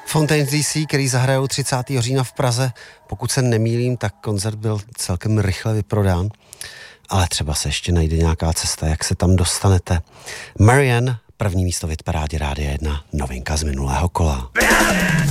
Fountains DC, který zahrajou 30. října v Praze. Pokud se nemýlím, tak koncert byl celkem rychle vyprodán. Ale třeba se ještě najde nějaká cesta, jak se tam dostanete. Marianne, první místo v hitparádě Rádia 1, novinka z minulého kola.